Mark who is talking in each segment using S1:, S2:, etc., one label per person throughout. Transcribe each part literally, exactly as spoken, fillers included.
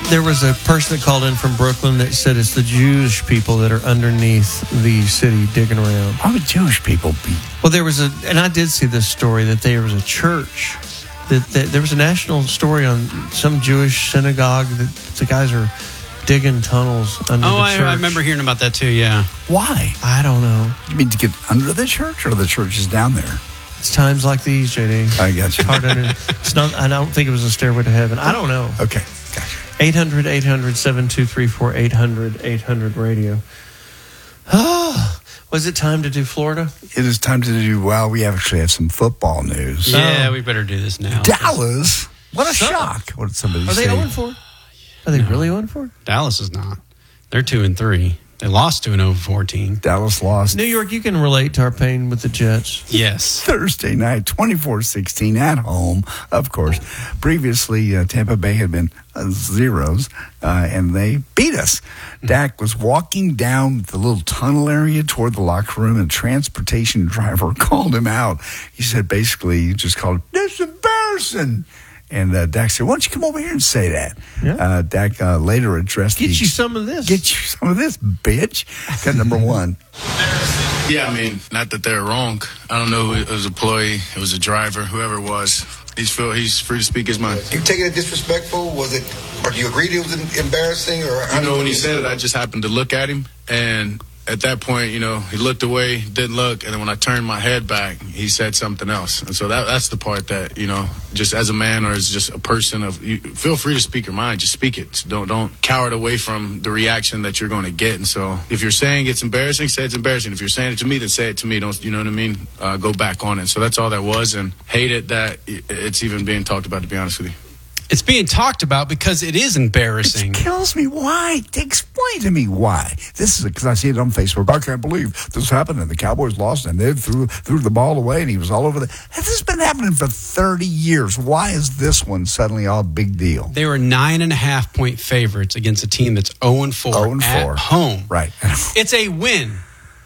S1: There was a person that called in from Brooklyn that said it's the Jewish people that are underneath the city digging around.
S2: Why would Jewish people be?
S1: Well, there was a, and I did see this story that there was a church that, that there was a national story on some Jewish synagogue that the guys are digging tunnels under
S3: oh,
S1: the
S3: I,
S1: church.
S3: I remember hearing about that too. Yeah.
S2: Why?
S1: I don't know.
S2: You mean to get under the church, or the church is down there?
S1: It's times like these, J D.
S2: I got you.
S1: Hard to under- it's not. I don't think it was a stairway to heaven. I don't know.
S2: Okay, gotcha.
S1: eight hundred, eight hundred, seven two three four, eight hundred, eight hundred radio. Oh, was it time to do Florida?
S2: It is time to do, well, we actually have some football news.
S3: Yeah, we better do this now.
S2: Dallas? What a
S1: Suck.
S2: shock. What did somebody
S1: Are
S2: say?
S1: they oh and four? Are they
S3: No.
S1: really oh and four?
S3: Dallas is not. They're two and three. They lost to an oh and four team.
S2: Dallas lost
S1: New York, you can relate to our pain with the Jets.
S3: Yes.
S2: Thursday night, twenty-four sixteen at home, of course. Previously, uh, Tampa Bay had been uh, zeros, uh, and they beat us. Dak was walking down the little tunnel area toward the locker room, and a transportation driver called him out. He said, basically, he just called, "This is embarrassing." And uh, Dak said, "Why don't you come over here and say that?"
S1: Yeah.
S2: Uh, Dak uh, later addressed
S1: Get
S2: the,
S1: you some of this.
S2: Get you some of this, bitch. Got number one.
S4: Yeah, I mean, not that they're wrong. I don't know who it was, an employee, it was a driver, whoever it was. He's feel he's free to speak his mind.
S5: You taking it disrespectful? Was it, or do you agree it was embarrassing? Or
S4: You know, when he said it, I just happened to look at him, and at that point, you know, he looked away, didn't look, and then when I turned my head back, he said something else. And so that that's the part that, you know, just as a man or as just a person of, you feel free to speak your mind, just speak it. Don't don't cower it away from the reaction that you're going to get. And so if you're saying it's embarrassing, say it's embarrassing. If you're saying it to me, then say it to me. Don't, you know what I mean? Uh, go back on it. So that's all that was, and hate it that it's even being talked about, to be honest with you.
S3: It's being talked about because it is embarrassing.
S2: It kills me. Why? Explain to me why. This is because I see it on Facebook. I can't believe this happened, and the Cowboys lost, and they threw threw the ball away, and he was all over the. This has been happening for thirty years. Why is this one suddenly all big deal?
S3: They were nine and a half point favorites against a team that's oh and four
S2: oh and four
S3: at home.
S2: Right.
S3: It's a win.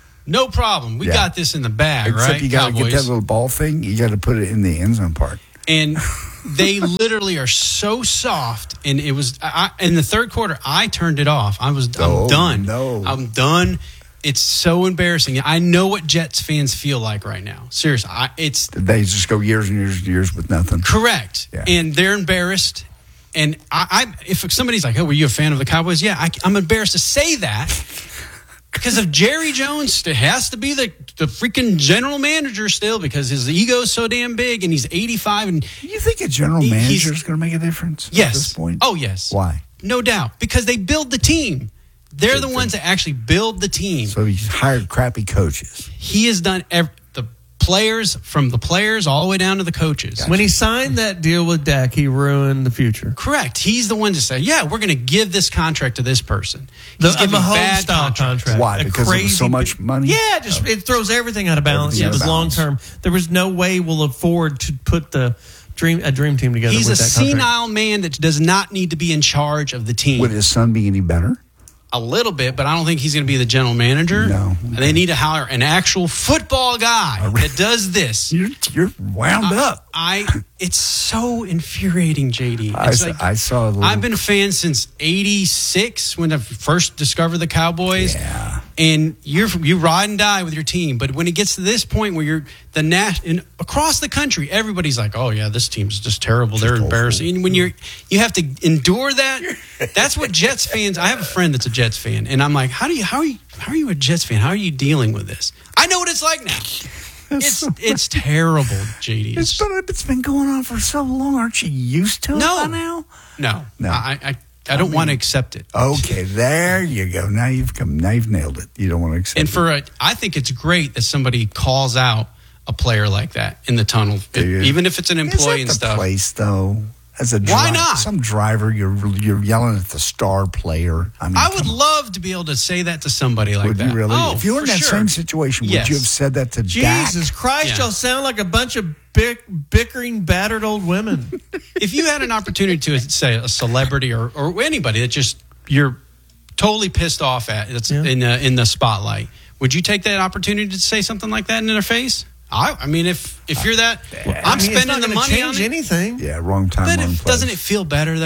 S3: No problem. We
S2: Yeah.
S3: got this in the bag,
S2: Except
S3: right?
S2: you got to get
S3: Cowboys.
S2: that little ball thing. You got to put it in the end zone part.
S3: And they literally are so soft. And it was I, in the third quarter, I turned it off. I was
S2: Oh,
S3: I'm done.
S2: no.
S3: I'm done. It's so embarrassing. I know what Jets fans feel like right now. Seriously, I, it's
S2: They just go years and years and years with nothing.
S3: correct.
S2: Yeah.
S3: And they're embarrassed. And I, I, if somebody's like, "Oh, were you a fan of the Cowboys?" Yeah, I, I'm embarrassed to say that because of Jerry Jones. It has to be the the freaking general manager still because his ego's so damn big, and he's eighty-five. And
S2: You think a general
S3: He- he's-
S2: manager is going to make a difference
S3: yes,
S2: at this point?
S3: oh yes,
S2: Why?
S3: no doubt, because they build the team. They're
S2: So
S3: the
S2: the-
S3: ones that actually build the team.
S2: So he's hired crappy coaches.
S3: He has done ev- the players from the players all the way down to the coaches.
S1: When he signed that deal with Dak, he ruined the future.
S3: Correct. He's the one to say, yeah, we're going to give this contract to this person.
S1: The,
S3: He's
S1: a
S3: giving
S1: Mahomes
S3: bad
S1: style
S3: contracts.
S1: contract.
S2: Why?
S1: A
S2: Because it was
S1: crazy
S2: so much
S1: big-
S2: money?
S1: Yeah, just it throws everything out of balance.
S2: Everything
S1: It
S2: out
S1: was
S2: of
S1: long
S2: balance.
S1: term. There was no way we'll afford to put the dream a dream team together.
S3: He's a
S1: with that contract.
S3: senile man that does not need to be in charge of the team.
S2: Would his son be any better?
S3: A little bit, but I don't think he's going to be the general manager.
S2: No.
S3: And they need to hire an actual football guy that does this.
S2: You're, you're wound up.
S3: I, it's so infuriating, J D.
S2: I,
S3: It's
S2: s-
S3: like,
S2: I saw a little.
S3: I've been a fan since eighty-six when I first discovered the Cowboys.
S2: Yeah.
S3: And you're you ride and die with your team, but when it gets to this point where you're the nat in, across the country, everybody's like, "Oh yeah, this team's just terrible. They're embarrassing." And when you're you have to endure that. That's what Jets fans. I have a friend that's a Jets fan, and I'm like, "How do you how are you how are you a Jets fan? How are you dealing with this?" I know what it's like now. It's it's terrible, J D.
S2: It's been, it's been going on for so long. Aren't you used to it
S3: No.
S2: by now?
S3: no,
S2: No.
S3: I I, I don't want to accept it.
S2: Okay, there you go. Now you've come. Now you've nailed it. You don't want to accept
S3: And
S2: it.
S3: for a, I think it's great that somebody calls out a player like that in the tunnel,
S2: Do you?
S3: even if it's an
S2: Is
S3: employee
S2: that
S3: and
S2: the
S3: stuff.
S2: place though? As a
S3: Why
S2: dri-
S3: not?
S2: Some driver, you're you're yelling at the star player. I mean,
S3: I would
S2: come on.
S3: love to be able to say that to somebody like
S2: Would
S3: that.
S2: you really?
S3: Oh,
S2: if you were in
S3: for
S2: that
S3: sure.
S2: same situation,
S3: Yes.
S2: would you have said that to Dak?
S1: Jesus Christ,
S3: Yeah.
S1: y'all sound like a bunch of bick, bickering, battered old women.
S3: If you had an opportunity to say a celebrity or, or anybody that just you're totally pissed off at that's
S1: Yeah.
S3: in the, in the spotlight, would you take that opportunity to say something like that in their face? I, I mean, if if you're that,
S1: I
S3: I'm
S1: mean, it's
S3: spending
S1: not
S3: the
S1: gonna
S3: money
S1: change
S3: on it.
S1: anything.
S2: Yeah, wrong time,
S3: But
S2: wrong
S3: if,
S2: place.
S3: doesn't it feel better though?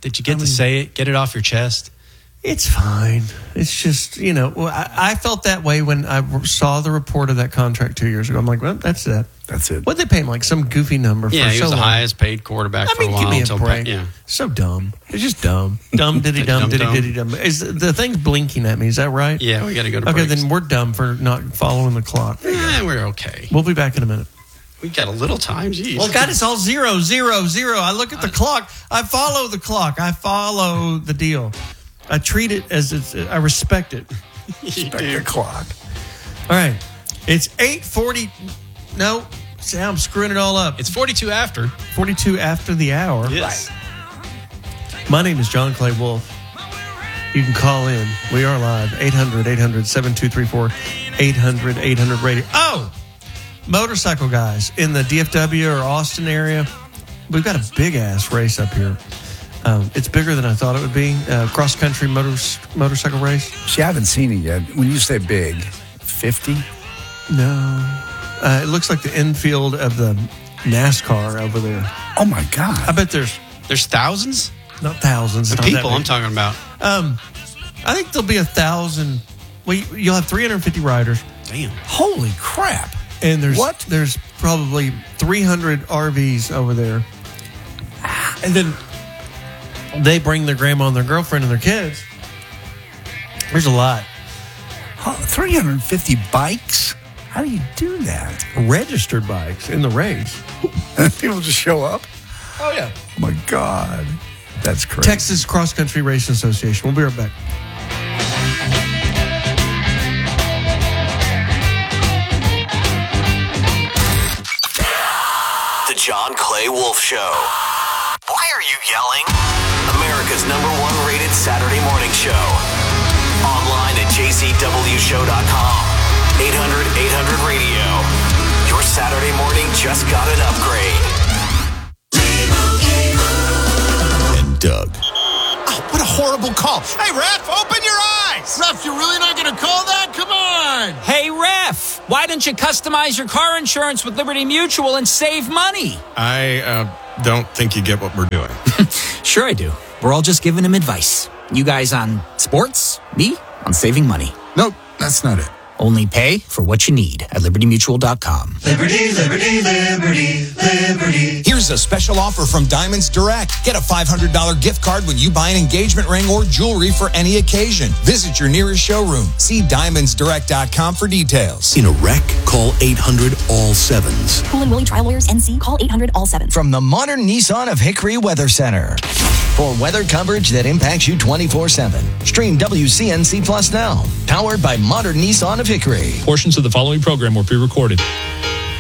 S3: Did you get
S1: I
S3: to
S1: mean-
S3: say it? Get it off your chest?
S1: It's fine. It's just, you know, well, I, I felt that way when I saw the report of that contract two years ago. I'm like, well, that's it.
S2: That's it.
S1: What'd they pay him? Like some goofy number
S3: Yeah,
S1: for
S3: he
S1: so
S3: was the
S1: long.
S3: highest paid quarterback
S1: I
S3: for
S1: mean,
S3: a while.
S1: give me a
S3: until
S1: break.
S3: Pa- yeah.
S1: So dumb. It's just dumb. Dumb, diddy, dumb,
S3: Dumb,
S1: diddy,
S3: dumb.
S1: diddy, dumb. Is the thing's blinking at me? Is that right?
S3: Yeah, we got to go to
S1: Okay,
S3: breaks.
S1: then we're dumb for not following the clock.
S3: Eh, we're okay.
S1: We'll be back in a minute.
S3: We got a little time. Jeez.
S1: Well, God, it's all zero, zero, zero. I look at the clock. I follow the clock. I follow the deal. I treat it as it's, I respect it.
S2: Respect the clock.
S1: All right. It's eight forty. No. See, I'm screwing it all up.
S3: It's forty-two after.
S1: forty-two after the hour.
S3: Yes.
S1: My name is John Clay Wolf. You can call in. We are live. eight hundred, eight hundred, seven two three four. eight hundred, eight hundred radio. Oh! Motorcycle guys in the D F W or Austin area. We've got a big ass race up here. Um, it's bigger than I thought it would be. Uh, cross country motor, motorcycle race.
S2: See, I haven't seen it yet. When you say big, fifty?
S1: No. Uh, it looks like the infield of the NASCAR over there.
S2: Oh, my God.
S1: I bet there's
S3: There's thousands?
S1: not thousands.
S3: The
S1: not that
S3: people I'm
S1: many.
S3: talking about.
S1: Um, I think there'll be a thousand. Well, you- you'll have three hundred fifty riders,
S3: Damn.
S2: Holy crap.
S1: and there's
S2: What?
S1: There's probably three hundred R Vs over there, and then they bring their grandma and their girlfriend and their kids. There's a lot.
S2: Huh, three hundred fifty bikes? How do you do that?
S1: Registered bikes in the race.
S2: People just show up?
S1: Oh yeah.
S2: Oh, my God. That's crazy.
S1: Texas Cross Country Racing Association. We'll be right back.
S6: The John Clay Wolf Show. Why are you yelling? America's number one rated Saturday morning show. Online at j c w show dot com. eight hundred, eight hundred radio. Your Saturday morning just got an upgrade. And Doug.
S7: Oh, what a horrible call. Hey, ref, open your eyes. Ref, you're really not going to call that? Come on.
S8: Hey, ref, why don't you customize your car insurance with Liberty Mutual and save money?
S9: I uh, don't think you get what we're doing.
S8: Sure I do. We're all just giving him advice. You guys on sports, me on saving money.
S7: Nope, that's not it.
S8: Only pay for what you need at liberty mutual dot com.
S10: Liberty, liberty, liberty, liberty. Here's a special offer from Diamonds Direct. Get a five hundred dollars gift card when you buy an engagement ring or jewelry for any occasion. Visit your nearest showroom. See diamonds direct dot com for details.
S6: In a wreck, call eight hundred all sevens.
S11: Pool and Willie Trial Lawyers N C. Call eight hundred all seven.
S12: From the modern Nissan of Hickory Weather Center. For weather coverage that impacts you twenty-four seven. Stream W C N C Plus now. Powered by modern Nissan of Hickory.
S13: Portions of the following program were pre-recorded.